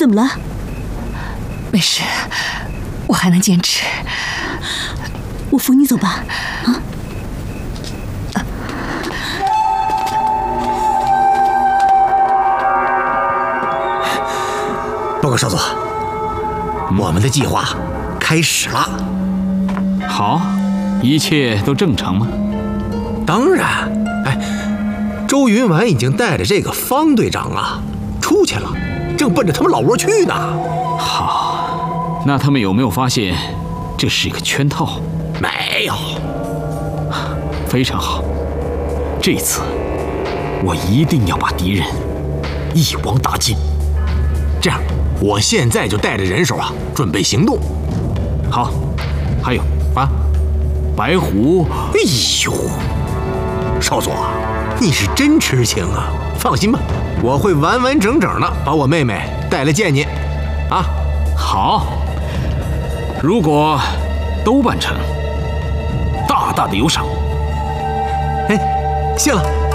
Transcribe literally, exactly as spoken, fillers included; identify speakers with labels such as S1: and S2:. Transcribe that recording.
S1: 怎么了？
S2: 没事，我还能坚持。
S1: 我扶你走吧。啊！
S3: 报告少佐，我们的计划开始了。
S4: 好，一切都正常吗？
S3: 当然。哎，周云婉已经带着这个方队长啊出去了，正奔着他们老窝去呢。
S4: 好，那他们有没有发现这是一个圈套？
S3: 没有。
S4: 非常好，这次我一定要把敌人一网打尽。
S3: 这样，我现在就带着人手啊，准备行动。
S4: 好，还有
S3: 啊，
S4: 白狐。
S3: 哎呦，少佐，你是真痴情啊！放心吧，我会完完整整的把我妹妹带来见你。啊，
S4: 好。如果都办成，大大的有赏。
S3: 哎，谢了。